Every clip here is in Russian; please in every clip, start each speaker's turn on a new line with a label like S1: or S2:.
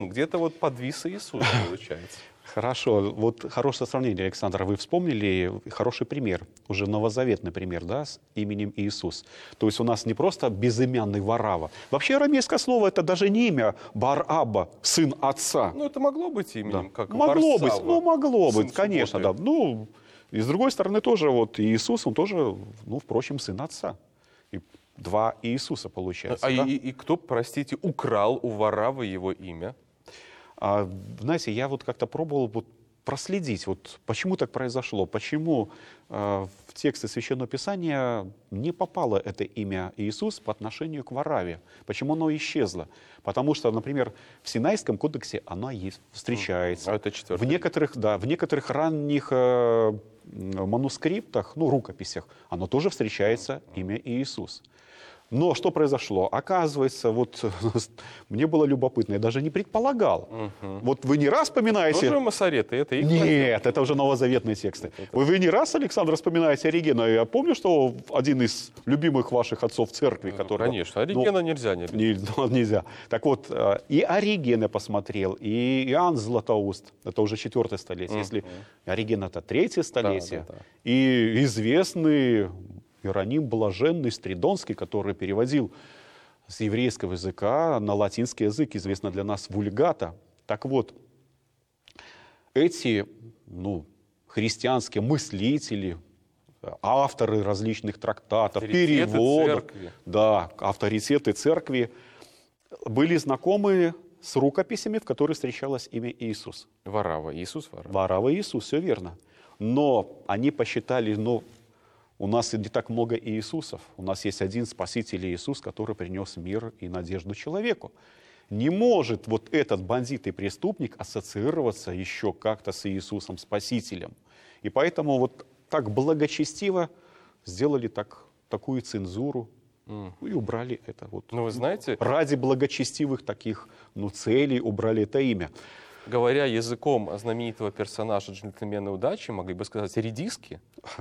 S1: Где-то вот подвис Иисус, получается.
S2: Хорошо, вот хорошее сравнение, Александр, вы вспомнили хороший пример, уже новозаветный пример, да, с именем Иисус. То есть у нас не просто безымянный Варава. Вообще арамейское слово это даже не имя Бар-Абба, сын отца.
S1: Ну, это могло быть именем,
S2: Да.
S1: как
S2: Могло быть,
S1: Варсава,
S2: ну могло
S1: сын
S2: быть, конечно,
S1: субботы.
S2: да. Ну, и с другой стороны тоже вот Иисус, он тоже, ну, впрочем, сын отца. И два Иисуса получается.
S1: А
S2: да?
S1: и кто, простите, украл у Варавы его имя?
S2: Знаете, я вот как-то пробовал вот проследить, вот почему так произошло, почему в тексты Священного Писания не попало это имя Иисус по отношению к Вараве, почему оно исчезло. Потому что, например, в Синайском кодексе оно есть, встречается.
S1: А это четвертое.
S2: В некоторых ранних манускриптах, ну, рукописях, оно тоже встречается имя Иисус. Но что произошло? Оказывается, вот мне было любопытно, я даже не предполагал. Вот вы не раз вспоминаете...
S1: Тоже Масореты, это их
S2: Нет, это уже новозаветные тексты. Вы не раз, Александр, вспоминаете Оригена. Я помню, что один из любимых ваших отцов церкви, который...
S1: Конечно, Оригена нельзя не любить.
S2: Нельзя. Так вот, и Ориген я посмотрел, и Иоанн Златоуст, это уже 4 столетие. Если Ориген это 3 столетие,
S1: да.
S2: и известный Иероним Блаженный Стридонский, который переводил с еврейского языка на латинский язык, известно для нас Вульгата. Так вот, эти христианские мыслители, авторы различных трактатов, переводов, да, авторитеты церкви, были знакомы с рукописями, в которых встречалось имя Иисус.
S1: Варава, Иисус Варава.
S2: Варава Иисус, все верно. Но они посчитали, у нас не так много Иисусов. У нас есть один Спаситель Иисус, который принес мир и надежду человеку. Не может вот этот бандит и преступник ассоциироваться еще как-то с Иисусом Спасителем. И поэтому вот так благочестиво сделали такую цензуру и убрали это. Вот.
S1: Ну, вы знаете...
S2: Ради благочестивых таких целей убрали это имя.
S1: Говоря языком знаменитого персонажа «Джентльмена удачи», могли бы сказать редиски.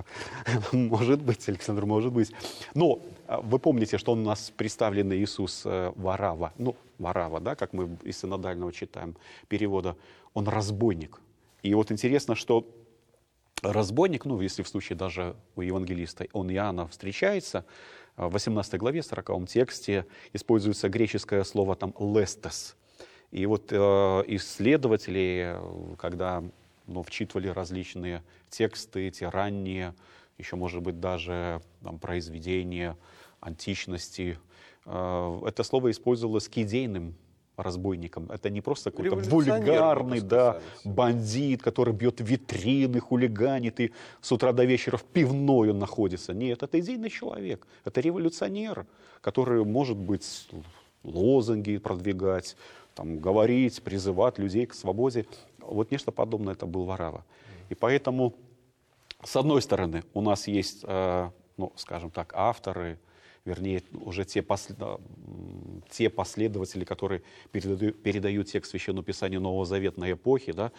S2: Может быть, Александр, может быть. Но вы помните, что у нас представлен Иисус Варава. Варава, да, как мы из синодального читаем перевода. Он разбойник. И вот интересно, что разбойник, если в случае даже у евангелиста, он Иоанна встречается, в 18 главе, 40 тексте используется греческое слово там «лестес». И вот исследователи, когда вчитывали различные тексты, эти ранние, еще, может быть, даже произведения античности, это слово использовалось к идейным разбойникам. Это не просто какой-то вульгарный бандит, который бьет витрины, хулиганит, и с утра до вечера в пивной он находится. Нет, это идейный человек, это революционер, который, может быть, лозунги продвигать, говорить, призывать людей к свободе. Вот нечто подобное это был Варава. И поэтому, с одной стороны, у нас есть, скажем так, авторы, вернее, уже те последователи, которые передают текст Священного Писания Новозаветной эпохи, да,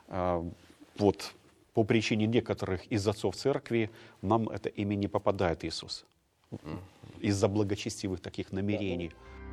S2: вот по причине некоторых из отцов церкви нам это имя не попадает Иисус. Из-за благочестивых таких намерений.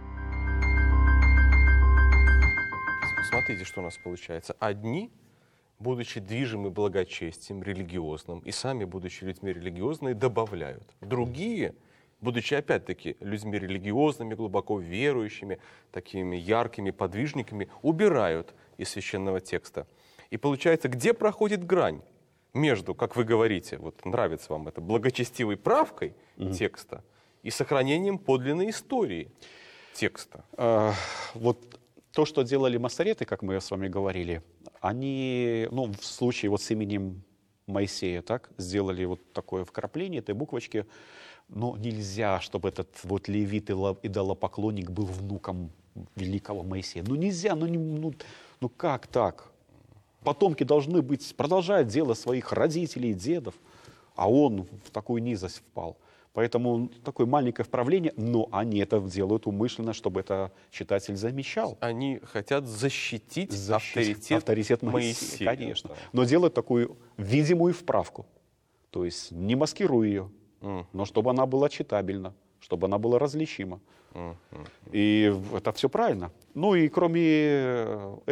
S1: Смотрите, что у нас получается. Одни, будучи движимы благочестием религиозным, и сами, будучи людьми религиозными, добавляют. Другие, будучи, опять-таки, людьми религиозными, глубоко верующими, такими яркими подвижниками, убирают из священного текста. И получается, где проходит грань между, как вы говорите, вот нравится вам это, благочестивой правкой текста и сохранением подлинной истории текста?
S2: Вот то, что делали масореты, как мы с вами говорили, они, в случае вот с именем Моисея, так, сделали вот такое вкрапление этой буквочки, но нельзя, чтобы этот вот левит идолопоклонник был внуком великого Моисея. Нельзя, как так? Потомки должны продолжать дело своих родителей, дедов, а он в такую низость впал. Поэтому такое маленькое вправление, но они это делают умышленно, чтобы это читатель замечал.
S1: Они хотят защитить авторитет Моисея.
S2: Конечно. Да. Но делают такую видимую вправку. То есть не маскируя ее, но чтобы она была читабельна, чтобы она была различима. И это все правильно. Ну и кроме